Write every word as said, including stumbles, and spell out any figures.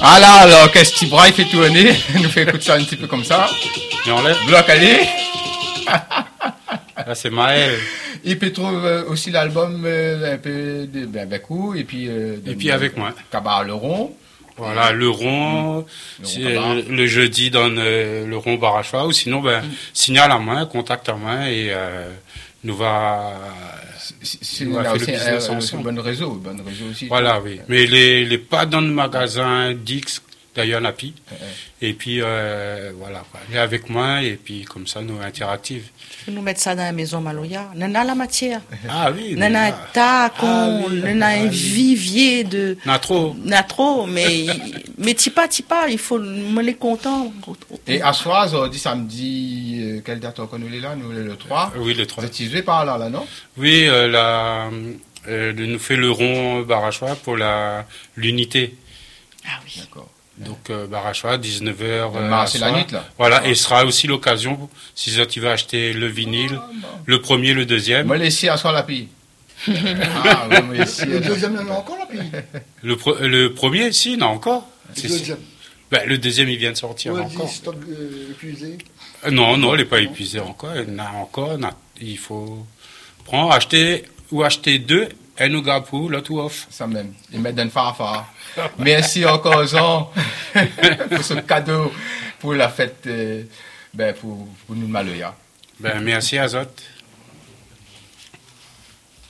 Ah là, alors, qu'est-ce que Tibra, il fait tourner, il nous fait écouter ça un petit peu comme ça. Et on lève. Bloc, allez. Là, c'est Maël. Et puis trouve euh, aussi l'album euh, un peu de, ben, avec vous, et puis... Euh, de, Et puis avec moi. Cabaret Le Rond. Voilà, le rond, Mmh. c'est, Le rond euh, le jeudi donne euh, le rond Barachois, ou sinon, ben, mmh. signal à main, contact à main, et euh, nous va... C'est nous va faire le aussi business un, ensemble. un bon réseau, bon réseau aussi. Voilà, oui. Mais les, les pas dans le magasin Dix, d'ailleurs, Napi. Ouais. Et puis, euh, voilà, quoi. Il est avec moi, et puis comme ça, nous interactive. Tu peux nous mettre ça dans la maison Maloya. On a la matière. Ah oui. On a un tac, ah, oui, on a un vivier de. On a trop. On a trop, mais, mais tipa, tipa, il faut me les content. Et à soir, on dit samedi, euh, quelle date on est là? Nous, le trois. Oui, le trois. Vous êtes situé par là, là, non? Oui, euh, la, euh, nous fait le rond Barachois pour la, l'unité. Ah oui. D'accord. Donc, euh, Barachois, dix-neuf heures. Euh, c'est la nuit, là. Voilà, et ce sera aussi l'occasion, si tu veux acheter le vinyle, ah, bon. le premier, le deuxième. Moi, laissez à soir la pille. Ah, oui, moi, laissez, le deuxième, il y en a encore la pille. Le, pro, le premier, si, non, encore. Le deuxième. Ben, le deuxième, il vient de sortir ouais, encore. Dit, stock euh, épuisé. Euh, non, non, il n'est pas épuisé encore. Il y en a encore. Non, il faut prendre, acheter, ou acheter deux, et nous gapou, là, tout off. Ça même. Ils mettent d'un farfare. Merci encore, Jean, pour ce cadeau, pour la fête, euh, ben, pour, pour nous, Maloya. Ben, merci, Azot.